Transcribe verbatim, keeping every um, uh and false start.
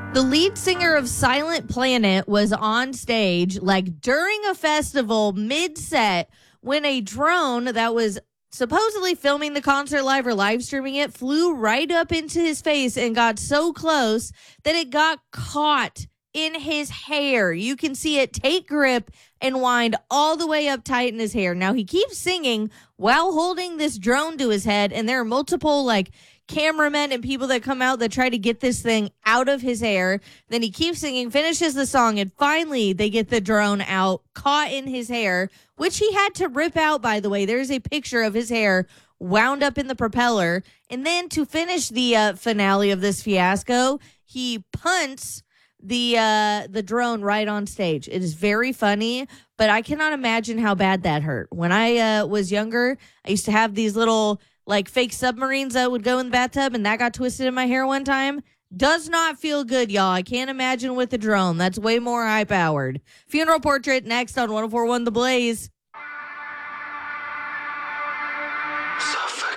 The lead singer of Silent Planet was on stage, like during a festival, mid-set, when a drone that was supposedly filming the concert live or live streaming it flew right up into his face and got so close that it got caught in his hair. You can see it take grip and wind all the way up tight in his hair. Now, he keeps singing while holding this drone to his head, and there are multiple, like, cameramen and people that come out that try to get this thing out of his hair. Then he keeps singing, finishes the song, and finally they get the drone out, caught in his hair, which he had to rip out, by the way. There's a picture of his hair wound up in the propeller. And then to finish the uh, finale of this fiasco, he punts the uh, the drone right on stage. It is very funny, but I cannot imagine how bad that hurt. When I uh, was younger, I used to have these little like fake submarines that would go in the bathtub, and that got twisted in my hair one time. Does not feel good, y'all. I can't imagine with a drone. That's way more high-powered. Funeral Portrait next on one oh four point one The Blaze.